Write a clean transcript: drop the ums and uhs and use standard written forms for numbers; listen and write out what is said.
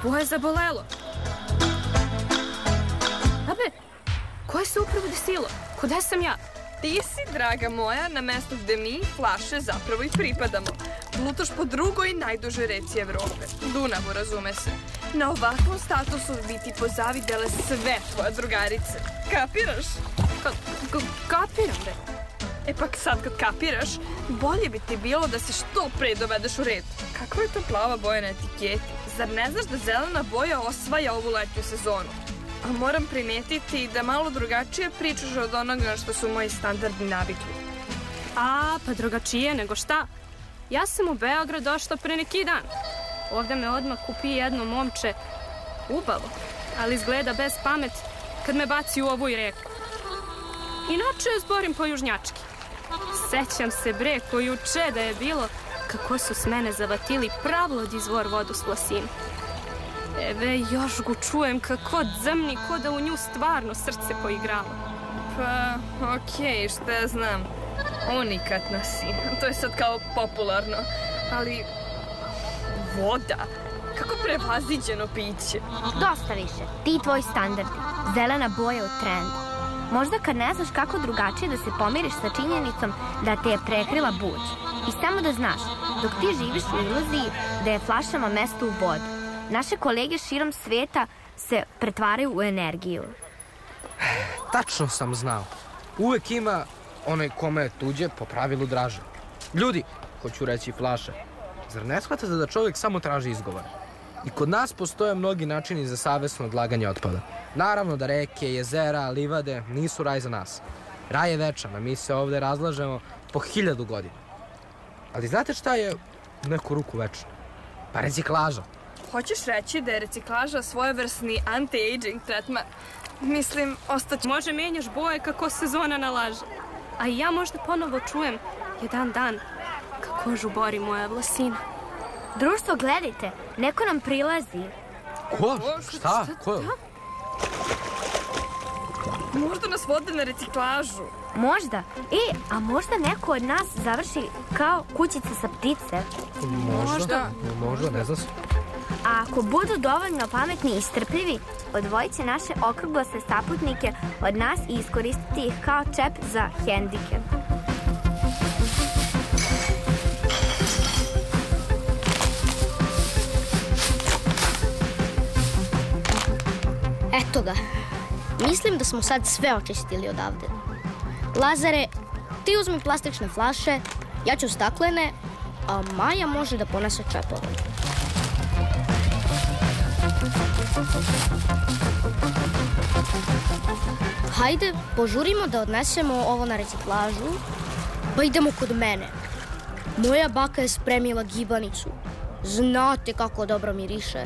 Boje zabolelo. Abe, koje se upravo desilo? Kuda sam ja? Ti si, draga moja, na mestu gde mi, flaše, zapravo i pripadamo. Plutaš po drugoj najdužoj reci Evrope. Dunavu, razume se. Na ovakvom statusu bi ti pozavidele sve tvoje drugarice. Kapiraš? Kapiram, bre. E pak sad kad kapiraš, bolje bi ti bilo da se što pre dovedeš u red. Kakva je to plava boja na etiketi? Zar ne znaš da zelena boja osvaja ovu letnju sezonu? A moram primetiti da malo drugačije pričaš od onoga što su moji standardi navikli. Pa drugačije nego šta? Ja sam u Beograd došla pre neki dan. Ovde me odmah kupi jedno momče ubavo, ali izgleda bez pamet kad me baci u ovu i reku. Inače zborim po južnjački. Sećam se, bre, ko juče da je bilo, kako su s mene zavatili pravlod izvor vodu s Vlasine. Eve, još go čujem kako dzemni, ko da u nju stvarno srce poigralo. Pa, okej, šta ja znam. Unikatna si. To je sad kao popularno. Ali, voda? Kako prevaziđeno piće. Dosta više. Ti i tvoji standardi. Zelena boja u trendu. Možda kad ne znaš kako drugačije da se pomiriš sa činjenicom da te je prekrila buđ. I samo da znaš, dok ti živiš u iluziji da je flašama mesto u vodu, naše kolege širom sveta se pretvaraju u energiju. Tačno sam znao. Uvek ima onaj kome je tuđe po pravilu draže. Ljudi, hoću reći flaše, zar ne shvatate da čovjek samo traži izgovor? I kod nas postoje mnogi načini za savesno odlaganje otpada. Naravno da reke, jezera, livade nisu raj za nas. Raj je večan, a mi se ovde razlažemo po 1000 godina. Ali znate šta je u neku ruku večno? Pa reciklaža. Hoćeš reći da je reciklaža svojevrsni anti-aging tretman? Mislim, ostaće... Može menjaš boje kako sezona nalaže. A i ja možda ponovo čujem jedan dan kako žubori moja Vlasina. Društvo, gledajte, neko nam prilazi. Ko? Šta? Ko? Možda nas vode na reciklažu. Možda. A možda neko od nas završi kao kućica sa ptice. Možda, ne znam se. A ako budu dovoljno pametni i strpljivi, odvojit će naše okruglase saputnike od nas i iskoristiti ih kao čep za hendikep. Eto ga. Mislim da smo sad sve očistili odavde. Lazare, ti uzmi plastične flaše, ja ću staklene, a Maja može da ponese čepove. Hajde, požurimo da odnesemo ovo na reciklažu, pa idemo kod mene. Moja baka je spremila gibanicu. Znate kako dobro miriše.